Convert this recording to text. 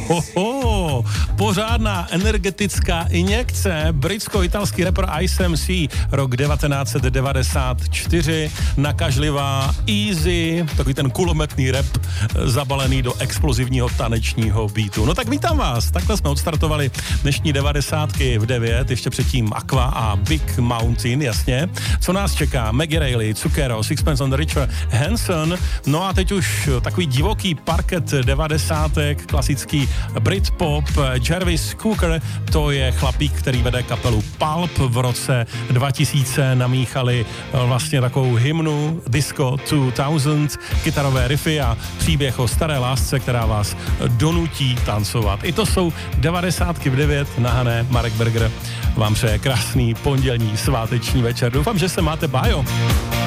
Pořádná energetická injekce, britsko-italský rapper Ice MC, rok 1994, nakažlivá easy, takový ten kulometný rap zabalený do explozivního tanečního beatu. No tak vítám vás, takhle jsme odstartovali dnešní 90ky v 9, ještě předtím Aqua a Big Mountain, jasně. Co nás čeká? Maggie Reilly, Zucchero, Sixpence on the Richer, Hanson, no a teď už takový divoký parket 90, klasický Britpop, Jarvis Cocker, to je chlapík, který vede kapelu Pulp, v roce 2000 namíchali vlastně takovou hymnu Disco 2000, kytarové riffy a příběh o staré lásce, která vás donutí tancovat. I to jsou 90ky v 9, nahané, Marek Berger vám přeje krásný pondělní sváteční večer. Doufám, že se máte bájo.